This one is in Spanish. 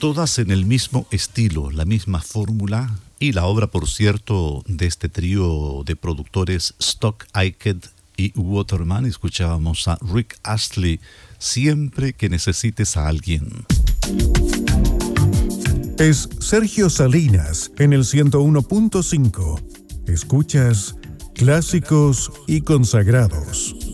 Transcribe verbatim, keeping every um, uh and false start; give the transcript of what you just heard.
todas en el mismo estilo, la misma fórmula y la obra, por cierto, de este trío de productores Stock Aitken y Waterman. Escuchábamos a Rick Astley, Siempre que necesites a alguien. Es Sergio Salinas en el ciento uno punto cinco. Escuchas Clásicos y Consagrados.